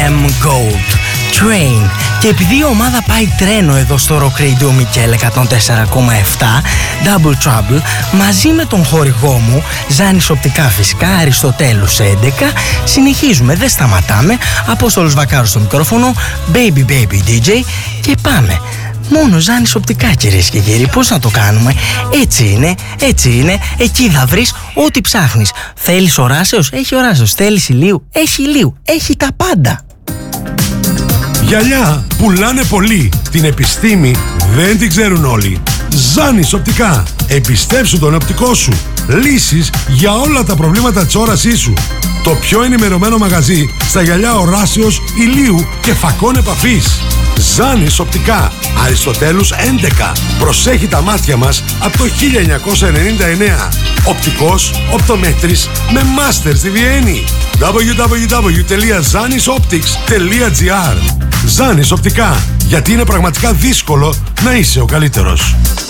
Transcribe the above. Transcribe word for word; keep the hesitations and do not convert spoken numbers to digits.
am Gold Train. Και επειδή η ομάδα πάει τρένο εδώ στο Rock Radio Μικέλ εκατόν τέσσερα κόμμα επτά, Double Trouble, μαζί με τον χορηγό μου Ζάνης Οπτικά φυσικά, Αριστοτέλους έντεκα, συνεχίζουμε, δεν σταματάμε. Απόστολος Βακάρος στο μικρόφωνο, Baby Baby ντι τζέι, και πάμε. Μόνο Ζάνης Οπτικά, κυρίες και κύριοι. Πώς να το κάνουμε? Έτσι είναι, έτσι είναι. Εκεί θα βρεις ό,τι ψάχνεις. Θέλεις οράσεως? Έχει οράσεως. Θέλεις ηλίου? Έχει ηλίου. Έχει τα πάντα. Γυαλιά πουλάνε πολύ. Την επιστήμη δεν την ξέρουν όλοι. Ζάνης Οπτικά. Εμπιστεύσου τον οπτικό σου. Λύσεις για όλα τα προβλήματα της όρασής σου. Το πιο ενημερωμένο μαγαζί στα γυαλιά οράσεως, ηλίου και φακών επαφής. Ζάνης Οπτικά. Αριστοτέλους έντεκα. Προσέχει τα μάτια μας από το χίλια εννιακόσια ενενήντα εννέα. Οπτικός, οπτομέτρης με μάστερ στη Βιέννη. ντάμπλιου ντάμπλιου ντάμπλιου τελεία zanisoptics τελεία gr. Ζάνης Οπτικά. Γιατί είναι πραγματικά δύσκολο να είσαι ο καλύτερος.